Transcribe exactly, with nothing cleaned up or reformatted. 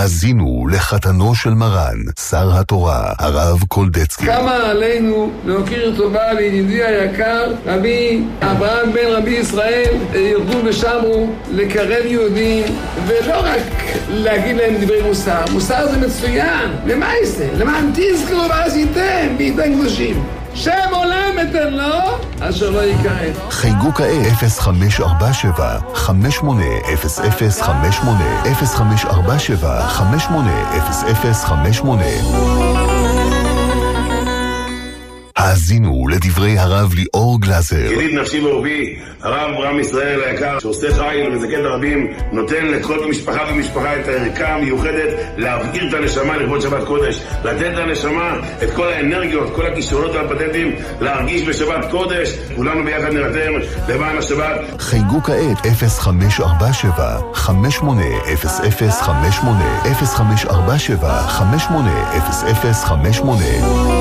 האזינו לחתנו של מרן, שר התורה, הרב קולדצקי. כמה עלינו להוקיר טובה לידידי היקר, רבי אברהם בן רבי ישראל, ירדו ושמרו לקרב יהודים, ולא רק להגיד להם דברי מוסר. מוסר זה מצוין. למה זה? למען תזכרו ועשיתם בידי קדושים. שם עולם אתן לו, אשר לא יקראת. חייגו כעת אפס חמש ארבע שבע חמש שמונה אפס אפס חמש שמונה אפס חמש ארבע שבע חמש שמונה אפס אפס חמש שמונה. האזינו לדברי הרב ליאור גלזר. ידיד נפשי ורוחי, הרב אברהם ישראל היקר, שעושה חיל ומזכה את הרבים, נותן לכל משפחה ומשפחה את הערכה המיוחדת להבעיר את הנשמה לכבוד שבת קודש, לתת לנשמה את כל האנרגיות, כל הכישרונות והפטנטים, להרגיש בשבת קודש. כולנו ביחד נרתם למען השבת. חייגו כעת אפס חמש ארבע שבע חמש שמונה אפס אפס חמש שמונה אפס חמש ארבע שבע חמש שמונה אפס אפס חמש שמונה.